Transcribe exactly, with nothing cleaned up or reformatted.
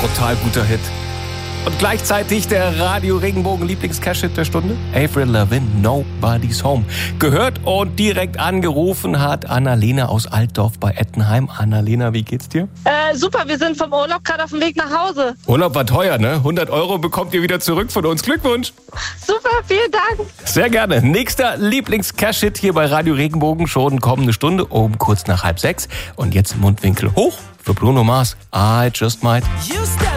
total guter Hit. Und gleichzeitig der Radio Regenbogen Lieblings-Cash-Hit der Stunde. Avril Lavigne, Nobody's Home. Gehört und direkt angerufen hat Annalena aus Altdorf bei Ettenheim. Annalena, wie geht's dir? Äh, super, wir sind vom Urlaub gerade auf dem Weg nach Hause. Urlaub war teuer, ne? hundert Euro bekommt ihr wieder zurück von uns. Glückwunsch. Super, vielen Dank. Sehr gerne. Nächster Lieblings-Cash-Hit hier bei Radio Regenbogen. Schon kommende Stunde, um kurz nach halb sechs. Und jetzt Mundwinkel hoch für Bruno Mars. I Just Might.